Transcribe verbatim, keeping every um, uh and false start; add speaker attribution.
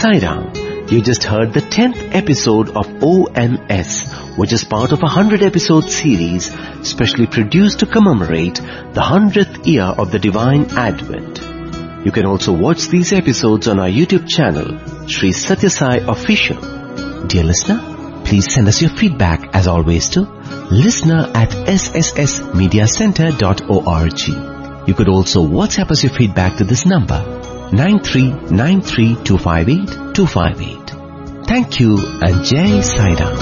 Speaker 1: Sai Ram. You just heard the tenth episode of O M S, which is part of a hundred episode series specially produced to commemorate the hundredth year of the Divine Advent. You can also watch these episodes on our YouTube channel, Sri Satya Sai Official. Dear listener, please send us your feedback as always to listener at s s s media center dot org. You could also WhatsApp us your feedback to this number, nine three nine three two five eight two five eight. Thank you and Jai Sai Ram.